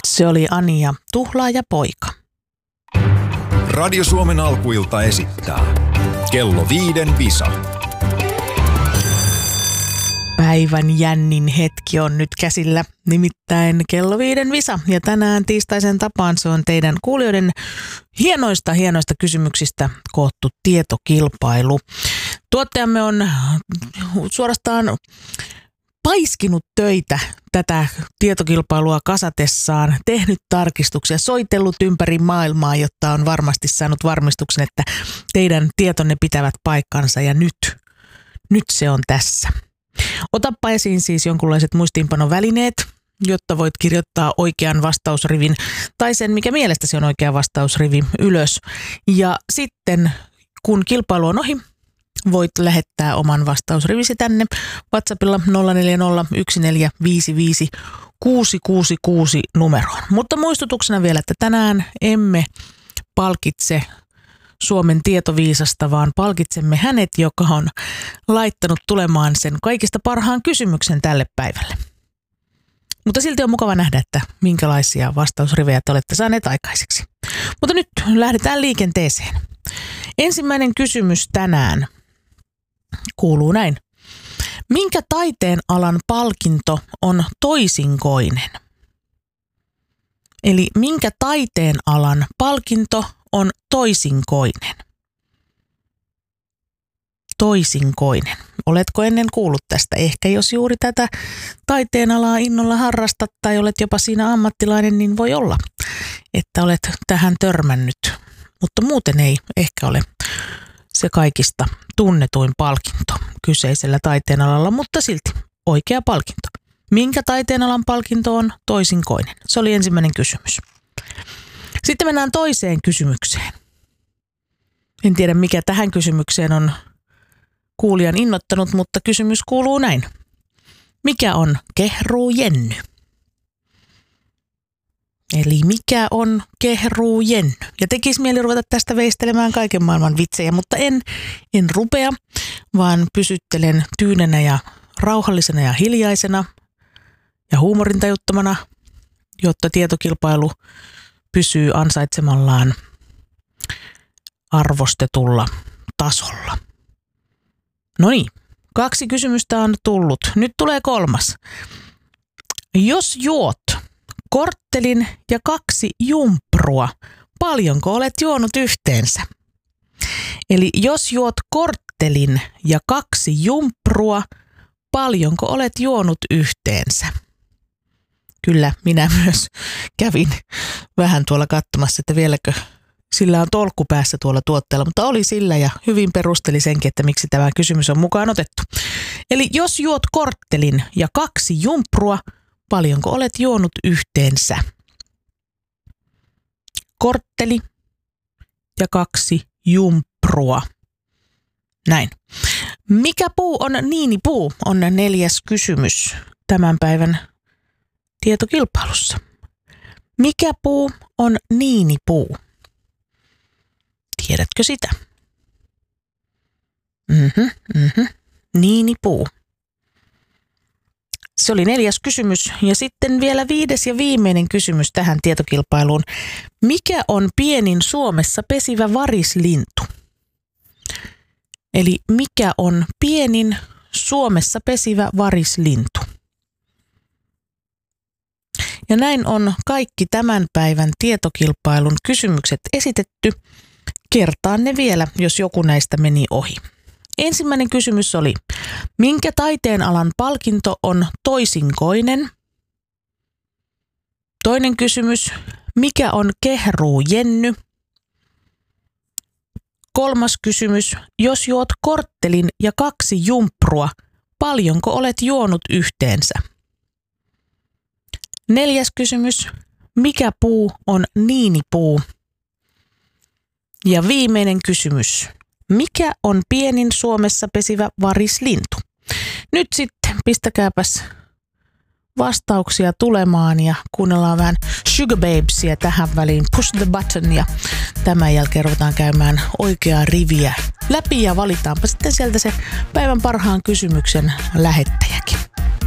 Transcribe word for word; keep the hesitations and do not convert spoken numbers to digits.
Se oli Anja Tuhlaaja poika. Radio Suomen alkuilta esittää Kello viiden Visa. Päivän jännin hetki on nyt käsillä, nimittäin Kello viiden Visa. Ja tänään tiistaisen tapaan se on teidän kuulijoiden hienoista, hienoista kysymyksistä koottu tietokilpailu. Tuottajamme on suorastaan paiskinut töitä tätä tietokilpailua kasatessaan, tehnyt tarkistuksia, soitellut ympäri maailmaa, jotta on varmasti saanut varmistuksen, että teidän tietonne pitävät paikkansa ja nyt, nyt se on tässä. Otappa esiin siis jonkunlaiset muistiinpanovälineet, jotta voit kirjoittaa oikean vastausrivin tai sen, mikä mielestäsi on oikea vastausrivi ylös. Ja sitten kun kilpailu on ohi, voit lähettää oman vastausrivisi tänne WhatsAppilla nolla neljä nolla yksi neljä viisi viisi kuusi kuusi kuusi numeroon. Mutta muistutuksena vielä, että tänään emme palkitse Suomen tietoviisasta, vaan palkitsemme hänet, joka on laittanut tulemaan sen kaikista parhaan kysymyksen tälle päivälle. Mutta silti on mukava nähdä, että minkälaisia vastausrivejä te olette saaneet aikaiseksi. Mutta nyt lähdetään liikenteeseen. Ensimmäinen kysymys tänään kuuluu näin. Minkä taiteen alan palkinto on toisinkoinen? Eli minkä taiteen alan palkinto on toisinkoinen? Toisinkoinen. Oletko ennen kuullut tästä? Ehkä jos juuri tätä taiteen alaa innolla harrastat tai olet jopa siinä ammattilainen, niin voi olla, että olet tähän törmännyt. Mutta muuten ei ehkä ole se kaikista tunnetuin palkinto kyseisellä taiteen alalla, mutta silti oikea palkinto. Minkä taiteen alan palkinto on toisinkoinen? Se oli ensimmäinen kysymys. Sitten mennään toiseen kysymykseen. En tiedä, mikä tähän kysymykseen on kuulijan innoittanut, mutta kysymys kuuluu näin. Mikä on kehruujenny? Eli mikä on kehruujenny? Ja tekisi mieli ruveta tästä veistelemään kaiken maailman vitsejä, mutta en, en rupea, vaan pysyttelen tyynenä ja rauhallisena ja hiljaisena ja huumorintajuttomana, jotta tietokilpailu pysyy ansaitsemallaan arvostetulla tasolla. No niin, kaksi kysymystä on tullut. Nyt tulee kolmas. Jos juot korttelin ja kaksi jumprua, paljonko olet juonut yhteensä? Eli jos juot korttelin ja kaksi jumprua, paljonko olet juonut yhteensä? Kyllä, minä myös kävin vähän tuolla katsomassa, että vieläkö sillä on tolkku päässä tuolla tuotteella, mutta oli sillä ja hyvin perusteli senkin, että miksi tämä kysymys on mukaan otettu. Eli jos juot korttelin ja kaksi jumprua, paljonko olet juonut yhteensä? Kortteli ja kaksi jumprua. Näin. Mikä puu on niinipuu on neljäs kysymys tämän päivän tietokilpailussa. Mikä puu on niinipuu? Tiedätkö sitä? Mhm, mhm. Niinipuu. Se oli neljäs kysymys. Ja sitten vielä viides ja viimeinen kysymys tähän tietokilpailuun. Mikä on pienin Suomessa pesivä varislintu? Eli mikä on pienin Suomessa pesivä varislintu? Ja näin on kaikki tämän päivän tietokilpailun kysymykset esitetty. Kertaan ne vielä, jos joku näistä meni ohi. Ensimmäinen kysymys oli, minkä taiteen alan palkinto on toisinkoinen? Toinen kysymys, mikä on kehruujenny? Kolmas kysymys, jos juot korttelin ja kaksi jumprua, paljonko olet juonut yhteensä? Neljäs kysymys, mikä puu on niinipuu? Ja viimeinen kysymys, mikä on pienin Suomessa pesivä varislintu? Nyt sitten pistäkääpäs vastauksia tulemaan ja kuunnellaan vähän Sugar Babesia tähän väliin. Push the button ja tämän jälkeen ruvetaan käymään oikeaa riviä läpi ja valitaanpa sitten sieltä se päivän parhaan kysymyksen lähettäjäkin.